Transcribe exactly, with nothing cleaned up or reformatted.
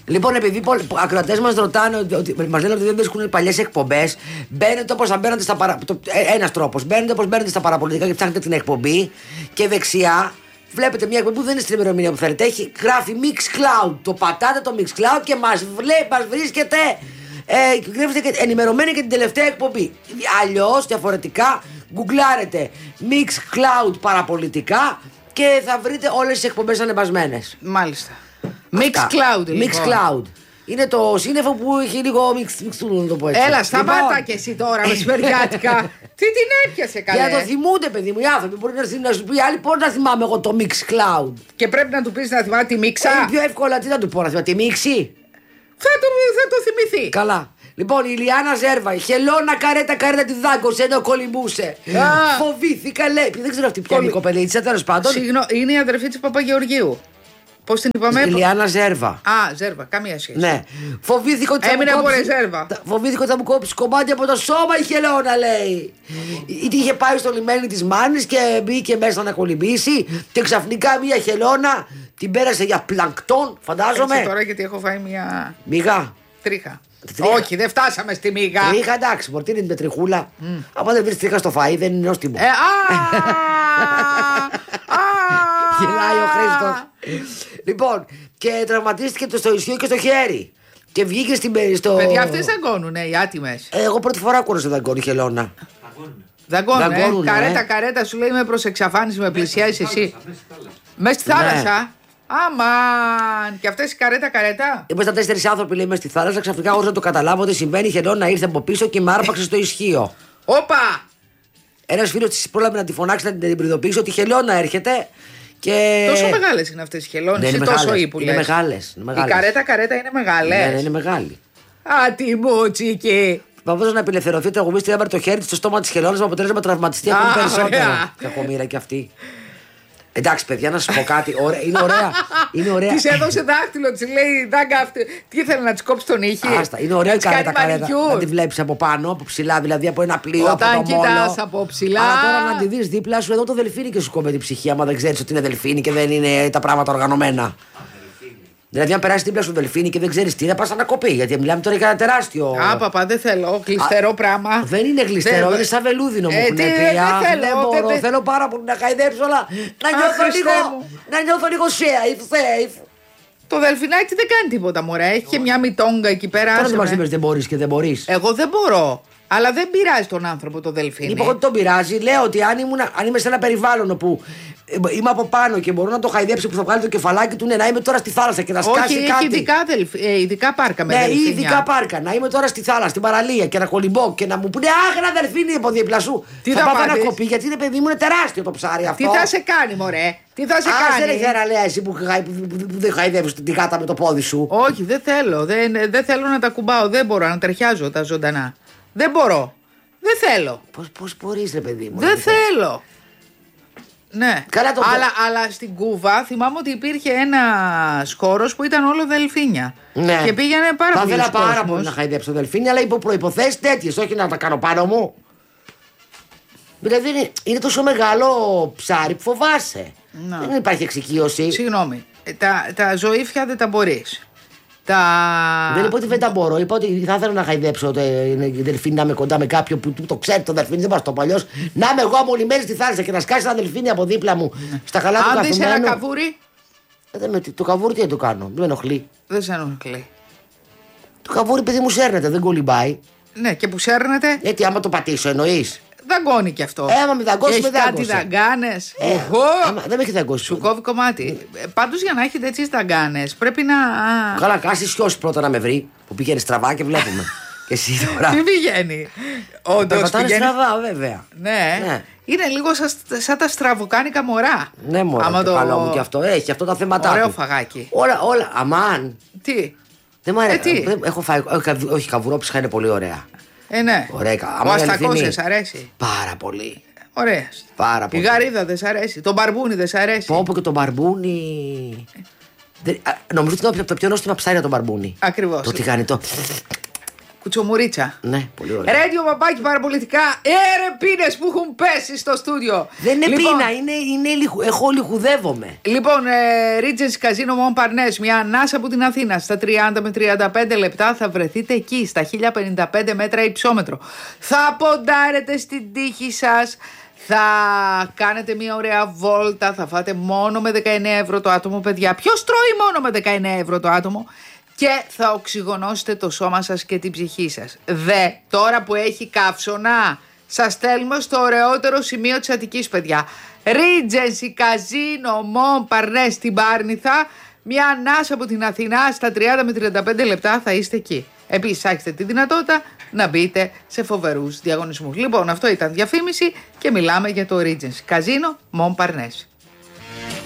Λοιπόν, επειδή οι ακροατές μας ρωτάνε, ότι, μας λένε ότι δεν βρίσκουν παλιές εκπομπές, μπαίνετε όπως θα μπαίνετε στα παρα... Ένας τρόπος. Μπαίνετε όπως μπαίνετε στα παραπολιτικά και ψάχνετε την εκπομπή και δεξιά βλέπετε μια εκπομπή που δεν είναι στην ημερομηνία που θέλετε. Έχει, γράφει Mixcloud. Το πατάτε το Mixcloud και μας, βλέ, μας βρίσκεται ε, και ενημερωμένοι και την τελευταία εκπομπή. Αλλιώς, διαφορετικά, γκουγκλάρετε Mixcloud παραπολιτικά και θα βρείτε όλες τις εκπομπές ανεβασμένες. Μάλιστα. Mixcloud, λοιπόν. Mixcloud. Είναι το σύννεφο που έχει λίγο mixed, να το πω έτσι. Έλα, σταμάτα λοιπόν. Και εσύ τώρα μεσημεριάτικα. Τι την έπιασε καλέ. Για να το θυμούνται, παιδί μου, οι άνθρωποι. Μπορεί να, να σου πει άλλοι, πώς να θυμάμαι εγώ το Mixcloud. Και πρέπει να του πεις να θυμάμαι τη μίξα. Είναι πιο εύκολα, τι να του πω, να θυμάμαι τη μίξη. Θα το, θα το θυμηθεί. Καλά. Λοιπόν, η Ηλιάνα Ζέρβα, η χελώνα καρέτα καρέτα τη δάγκωσε ενώ κολυμπούσε. Φοβήθηκα, λέει. Δεν ξέρω αυτή ποια είναι η κοπελίτσα, τέλος πάντων. Συγγνώμη, είναι η αδερφή της Παπαγεωργίου. Πώς την είπαμε? Ηλιάνα Ζέρβα. Α, Ζέρβα, καμία σχέση. Ναι. Φοβήθηκα ότι θα Έμεινε μου από κόψει... ρεζέρβα. Φοβήθηκα ότι θα μου κόψει κομμάτι από το σώμα η χελώνα, λέει. Γιατί είχε πάει στο λιμένι της Μάνης και μπήκε μέσα να κολυμπήσει. Και ξαφνικά μια χελώνα την πέρασε για πλανκτόν, φαντάζομαι. Έτσι τώρα γιατί έχω φάει μια. Μίγα. Τρίχα. Τρίχα. Όχι, δεν φτάσαμε στη μίγα. Τρίχα, εντάξει, μορτή είναι με τριχούλα. Mm. Αν δεν βρει τρίχα στο φαΐ, δεν είναι νόστιμο. Ε, Γελάει ο Χρήστος. Λοιπόν, και τραυματίστηκε το στο ισχύο και στο χέρι. Και βγήκε στην περιστό. Παιδιά, αυτές δαγκώνουνε οι άτιμες. Ε, εγώ πρώτη φορά ακούω σε δαγκώνει χελώνα. Δαγκώνουν, ε. Καρέτα, καρέτα, σου λέει με προς εξαφάνιση, με πλησιάζει εσύ. Μέσα στη θάλασσα. Αμάν! Και αυτές οι καρέτα, καρέτα. Είμαστε τέσσερις άνθρωποι, λέει, μέσα στη θάλασσα. Ξαφνικά, χωρίς να το καταλάβω, ότι συμβαίνει, η χελώνα ήρθε από πίσω και με άρπαξε στο ισχύο. Όπα! Ένας φίλος της πρόλαβε να τη φωνάξει, να την προειδοποιήσει ότι η χελώνα έρχεται. Και... Τόσο μεγάλες είναι αυτές οι χελώνες, είναι τόσο ύπουλες. Είναι μεγάλες. Είναι μεγάλες. Η καρέτα, καρέτα είναι μεγάλες. Ναι, είναι μεγάλη. Α, τι μούτσικη. Προσπαθούσε να απελευθερωθεί, τραγουδίστρια έβαλε το χέρι της στο στόμα της χελώνας με αποτέλεσμα να τραυματιστεί ακόμη περισσότερο. Κακομοίρα κι αυτή. Εντάξει, παιδιά, να σας πω κάτι. Ωραία, είναι ωραία. Είναι ωραία. Της έδωσε δάχτυλο, της λέει δάγκα αυτή. Τι ήθελε να της κόψει τον ήχη. Άστα, είναι ωραία η καρέτα, καρέτα. Να τη βλέπεις από πάνω, από ψηλά, δηλαδή από ένα πλοίο. Όταν από το μόλο. κοιτάς από ψηλά. Αλλά τώρα να τη δεις δίπλα σου, εδώ το δελφίνι και σου κόβει την ψυχή. Άμα δεν ξέρεις ότι είναι δελφίνι και δεν είναι τα πράγματα οργανωμένα. Δηλαδή, αν περάσει δίπλα στο δελφίνι και δεν ξέρει τι, θα πα να κοπεί. Γιατί μιλάμε τώρα για ένα τεράστιο. Α, παπά, δεν θέλω. Γλιστερό πράγμα. Δεν είναι γλιστερό, είναι σαν βελούδινο μου ε, έχουν πει. Δεν θέλω. Δεν μπορώ, δεν... θέλω πάρα πολύ να χαϊδέψω, αλλά να νιώθω λίγο. Να νιώθω λίγο safe, safe. Το δελφινάκι δεν κάνει τίποτα, μωρέ. Έχει και μια μητόγκα εκεί πέρα. Τώρα δεν μα είπε δεν μπορεί και δεν μπορεί. Εγώ δεν μπορώ. Αλλά δεν πειράζει τον άνθρωπο το δελφίνι. Είπα ότι τον πειράζει. Λέω ότι αν, ήμουν, αν είμαι σε ένα περιβάλλον όπου είμαι από πάνω και μπορώ να το χαϊδέψω που θα βγάλει το κεφαλάκι του, ναι, να είμαι τώρα στη θάλασσα και να σκάσει Όχι, κάτι. Όχι, ειδικά, δελφ, ε, ειδικά πάρκα με ναι, δελφίνια. Ναι, ειδικά πάρκα. Να είμαι τώρα στη θάλασσα, στην παραλία και να κολυμπώ και να μου πούνε αχ, ένα δελφίνι από δίπλα σου. Τι θα θα πάω να πάθεις? κοπεί γιατί είναι παιδί μου, είναι τεράστιο το ψάρι αυτό. Τι θα σε κάνει, μωρέ. Τι θα σε Α, κάνει. δεν θεραλέα εσύ που, που, που, που δεν χαϊδεύεις την γάτα με το πόδι σου. Όχι, δεν θέλω. Δεν, δεν θέλω να τα κουμπάω. Δεν μπορώ να ταιριάζω τα ζωντανά. Δεν μπορώ. Δεν θέλω. Πώς, πώς μπορείς, ρε παιδί μου. Δεν θέλω. Ναι. Καλά το αλλά, αλλά στην Κούβα θυμάμαι ότι υπήρχε ένα χώρος που ήταν όλο δελφίνια. Ναι. Και πήγαινε πάρα πολύ. Θα ήθελα πάρα πολύ να χαϊδέψω δελφίνια, αλλά υπό προϋποθέσεις τέτοιες, όχι να τα κάνω πάνω μου. Δηλαδή είναι, είναι τόσο μεγάλο ψάρι που φοβάσαι. Να. Δεν υπάρχει εξοικείωση. Συγγνώμη. Τα, τα ζωήφια δεν τα μπορείς. Τα... Δεν είπα ότι δεν τα μπορώ. Είπα ότι θα ήθελα να χαϊδέψω το δελφίνι, να είμαι κοντά με κάποιον που το ξέρει το δελφίνι, δεν πα το παλιό. Να είμαι εγώ μολυμένη στη θάλασσα και να σκάσει ένα δελφίνι από δίπλα μου στα καλά του καθουμένου. Αν δεις ένα καβούρι. Ε, με, το καβούρι τι να το κάνω, δεν με ενοχλεί. Δεν σε ενοχλεί. Το καβούρι παιδί μου σέρνεται, δεν κολυμπάει. Ναι, και που σέρνεται. Γιατί άμα το πατήσω εννοεί. Δαγκώνει κι αυτό. Ε, άμα με δαγκώσει, με δαγκώσει. Κάτι δαγκάνες. Ε, άμα, δεν με έχει δαγκώσει. Σου κόβει κομμάτι. Ε, Πάντως για να έχετε έτσι δαγκάνες πρέπει να. Καλά, κάσει σιώσει πρώτα να με βρει. Που πήγαινε στραβά και βλέπουμε. Και εσύ τώρα. Τι πηγαίνει. Όντως πηγαίνει. πηγαίνει. Στραβά, βέβαια. Ναι. ναι. Είναι λίγο σαν, σαν τα στραβοκάνικα μωρά. Ναι, μωρά. Το, το καλό μου και αυτό. Έχει αυτό τα θέματα. Ωραίο του. φαγάκι. Όλα, όλα. Αμάν. Τι. Δεν μου αρέσει. Ε, έχω φάει. Όχι, καβουρόψυχα είναι πολύ ωραία. Ε, ναι. Ωραία. Ο αστακός αρέσει. Πάρα πολύ. Ωραία. Πάρα πολύ. Η γαρίδα δεν σ' αρέσει. Το μπαρμπούνι δεν σ' αρέσει. Πω πω και το μπαρμπούνι. Δεν, α, νομίζω ότι είναι από τα πιο νόστιμα ψάρια το μπαρμπούνι. Ακριβώς. Το τηγάνι το. Κουτσομουρίτσα. Ναι, πολύ ωραία. Ρέντιο παπάκι παραπολιτικά. Έρε πίνες που έχουν πέσει στο στούντιο. Δεν είναι λοιπόν, πίνα, είναι, είναι λιχου, εγώ λιχουδεύομαι. Λοιπόν, ε, Regency Casino Montparnasse, μια ανάσα από την Αθήνα. Στα τριάντα με τριάντα πέντε λεπτά θα βρεθείτε εκεί, στα χίλια πενήντα πέντε μέτρα υψόμετρο. Θα ποντάρετε στην τύχη σας. Θα κάνετε μια ωραία βόλτα. Θα φάτε μόνο με δεκαεννέα ευρώ το άτομο, παιδιά. Ποιος τρώει μόνο με δεκαεννέα ευρώ το άτομο? Και θα οξυγονώσετε το σώμα σας και την ψυχή σας. Δε, τώρα που έχει καύσωνα, σας στέλνουμε στο ωραιότερο σημείο της Αττικής, παιδιά. Regency Casino Montparnasse στην Πάρνηθα. Μια ανάσα από την Αθηνά, στα τριάντα με τριάντα πέντε λεπτά θα είστε εκεί. Επίσης, έχετε τη δυνατότητα να μπείτε σε φοβερούς διαγωνισμούς. Λοιπόν, αυτό ήταν διαφήμιση και μιλάμε για το Regency Casino Montparnasse.